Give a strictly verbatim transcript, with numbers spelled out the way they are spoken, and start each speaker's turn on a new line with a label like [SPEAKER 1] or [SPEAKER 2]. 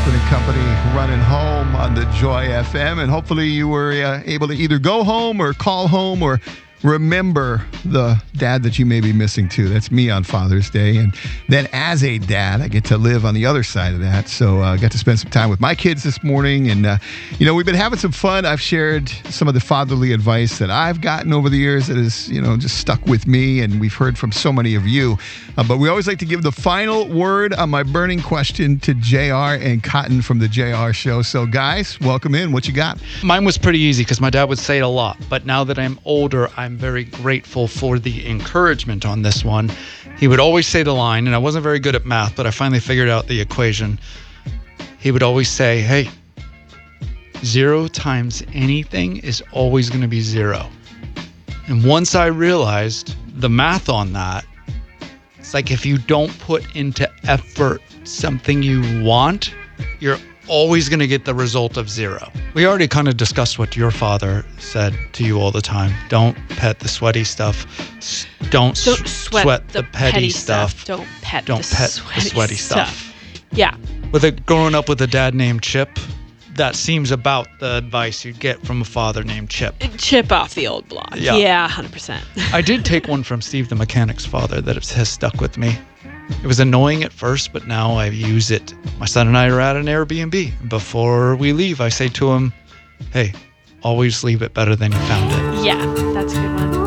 [SPEAKER 1] Austin and Company running home on the Joy F M. And hopefully you were uh, able to either go home or call home or remember the dad that you may be missing too. That's me on Father's Day. And then as a dad, I get to live on the other side of that. So I uh, got to spend some time with my kids this morning. And, uh, you know, we've been having some fun. I've shared some of the fatherly advice that I've gotten over the years that has, you know, just stuck with me. And we've heard from so many of you. Uh, but we always like to give the final word on my burning question to J R and Cotton from the J R Show. So, guys, welcome in. What you got?
[SPEAKER 2] Mine was pretty easy because my dad would say it a lot. But now that I'm older, I'm very grateful for the encouragement on this one. He would always say the line, and I wasn't very good at math, but I finally figured out the equation. He would always say, hey, zero times anything is always going to be zero. And once I realized the math on that, it's like if you don't put into effort something you want, you're always going to get the result of zero. We already kind of discussed what your father said to you all the time. Don't pet the sweaty stuff. S- Don't,
[SPEAKER 3] Don't
[SPEAKER 2] s-
[SPEAKER 3] sweat,
[SPEAKER 2] sweat
[SPEAKER 3] the,
[SPEAKER 2] the petty,
[SPEAKER 3] petty
[SPEAKER 2] stuff.
[SPEAKER 3] stuff. Don't pet
[SPEAKER 2] Don't
[SPEAKER 3] the
[SPEAKER 2] pet
[SPEAKER 3] sweaty,
[SPEAKER 2] the sweaty
[SPEAKER 3] stuff.
[SPEAKER 2] stuff.
[SPEAKER 3] Yeah.
[SPEAKER 2] With a growing up with a dad named Chip, that seems about the advice you'd get from a father named Chip.
[SPEAKER 3] Chip off the old block.
[SPEAKER 2] Yeah.
[SPEAKER 3] Yeah, one hundred percent.
[SPEAKER 2] I did take one from Steve the mechanic's father that has stuck with me. It was annoying at first, but now I use it. My son and I are at an Airbnb. Before we leave, I say to him, hey, always leave it better than you found it.
[SPEAKER 3] Yeah, that's a good one.